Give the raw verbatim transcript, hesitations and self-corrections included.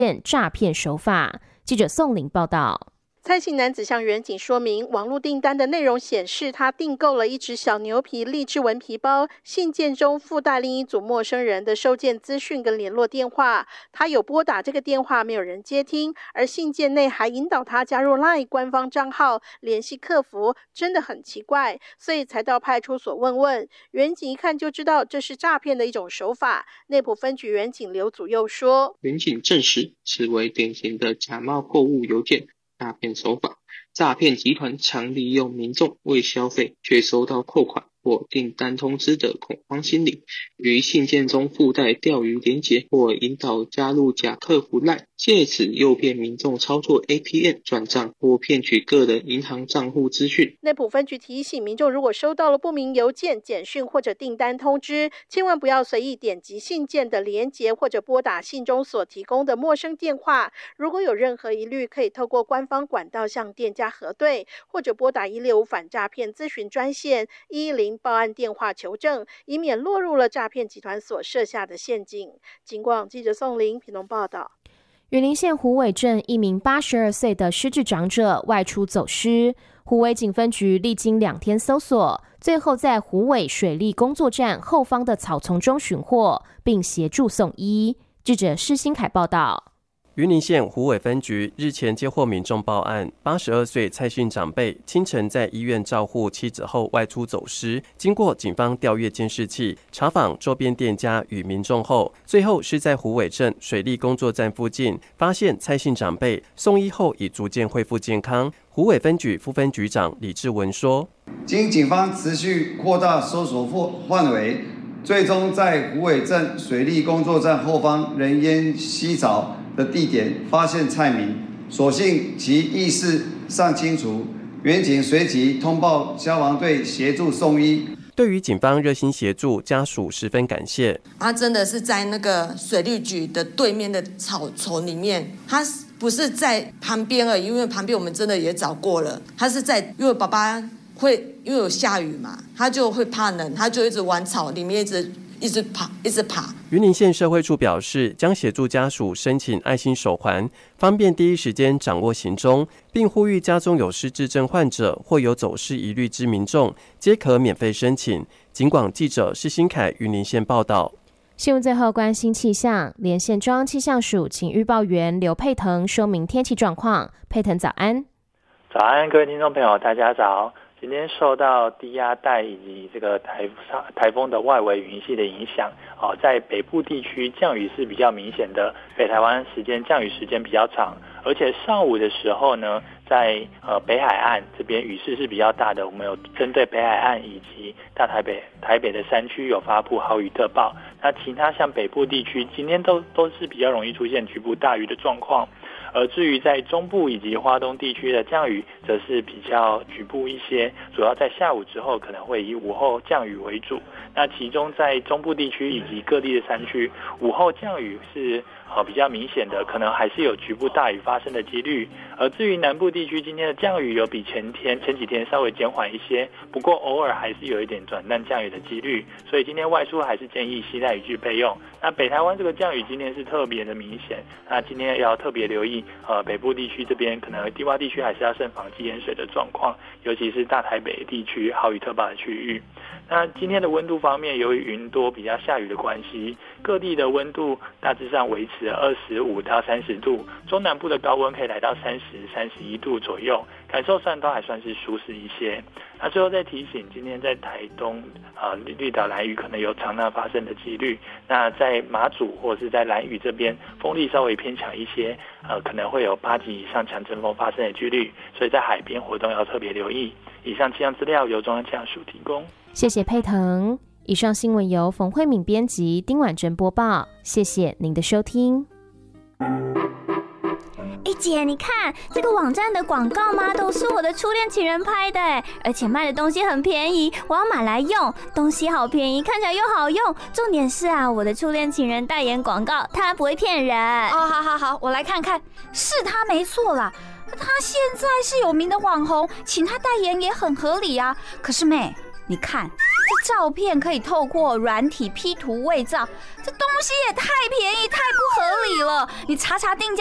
诈骗手法。记者宋玲报道。 蔡姓男子向员警说明，网络订单的内容显示，他订购了一只小牛皮励志文皮包，信件中附带另一组陌生人的收件资讯跟联络电话。他有拨打这个电话，没有人接听，而信件内还引导他加入 LINE 官方账号联系客服，真的很奇怪，所以才到派出所问问。员警一看就知道这是诈骗的一种手法。内埔分局员警刘祖佑说， 员警证实，此为典型的假冒购物邮件诈骗手法。诈骗集团常利用民众未消费却收到扣款或订单通知的恐慌心理，于信件中附带钓鱼连结或引导加入假客服 LINE， 借此诱骗民众操作 A T M 转账或骗取个人银行账户资讯。 内埔分局提醒民众，如果收到了不明邮件、简讯或者订单通知，千万不要随意点击信件的连结或者拨打信中所提供的陌生电话。如果有任何疑虑，可以透过官方管道向店家核对，或者拨打一六五反诈骗咨询专线一一零报案电话求证，以免落入了诈骗集团所设下的陷阱。警广记者宋玲屏东报道。 云林县虎尾镇一名八十二岁的失智长者外出走失，虎尾警分局历经两天搜索，最后在虎尾水利工作站后方的草丛中寻获，并协助送医。记者施新凯报道。 云林县虎尾分局日前接获民众报案，八十二岁蔡姓长辈清晨在医院照护妻子后外出走失。经过警方调阅监视器、查访周边店家与民众后，最后是在虎尾镇水利工作站附近发现蔡姓长辈，送医后已逐渐恢复健康。虎尾分局副分局长李志文说：“ 经警方持续扩大搜索范围，最终在虎尾镇水利工作站后方人烟稀少的地点发现蔡明，所幸其意识尚清楚，员警随即通报消防队协助送医。” 对于警方热心协助，家属十分感谢。 他真的是在那个水利局的对面的草丛里面，他不是在旁边而已，因为旁边我们真的也找过了。他是在，因为爸爸会因为有下雨嘛，他就会怕冷，他就一直玩草里面一直。一直爬，一直爬。 云林县社会处表示，将协助家属申请爱心手环，方便第一时间掌握行踪，并呼吁家中有失智症患者或有走失疑虑之民众，皆可免费申请。警广记者施新凯云林县报道。 新闻最后关心气象，连线中央气象署请预报员刘佩腾说明天气状况。佩腾早安。 早安，各位听众朋友，大家早。今天受到低压带以及这个台台风的外围云系的影响，哦，在北部地区降雨是比较明显的，北台湾时间降雨时间比较长，而且上午的时候呢，在呃北海岸这边雨势是比较大的，我们有针对北海岸以及大台北台北的山区有发布豪雨特报。那其他像北部地区，今天都都是比较容易出现局部大雨的状况。而至于在中部以及花东地区的降雨，则是比较局部一些，主要在下午之后可能会以午后降雨为主。那其中在中部地区以及各地的山区，午后降雨是呃比较明显的，可能还是有局部大雨发生的几率。而至于南部地区，今天的降雨有比前天前几天稍微减缓一些，不过偶尔还是有一点转淡降雨的几率，所以今天外出还是建议携带雨具备用。那北台湾这个降雨今天是特别的明显，那今天要特别留意呃北部地区这边可能低洼地区还是要慎防积淹水的状况，尤其是大台北地区豪雨特报的区域。那今天的温度方面，由于云多比较下雨的关系，各地的温度大致上维持二十五到三十度，中南部的高温可以来到三十、三十一度左右，感受上都还算是舒适一些。那最后再提醒，今天在台东呃绿岛兰屿可能有长浪发生的几率，那在马祖或是在兰屿这边风力稍微偏强一些，呃可能会有八级以上强阵风发生的几率，所以在海边活动要特别留意。以上气象资料由中央气象署提供。 谢谢佩腾。以上新闻由冯慧敏编辑，丁婉珍播报。谢谢您的收听。 哎姐，你看这个网站的广告吗？都是我的初恋情人拍的，而且卖的东西很便宜，我要买来用。东西好便宜，看起来又好用，重点是啊，我的初恋情人代言广告，他不会骗人。 哦，好好好，我来看看，是他没错啦。他现在是有名的网红，请他代言也很合理啊。可是妹，你看这照片可以透过软体 P 图伪造，这东西也太便宜太不合理了。你查查定价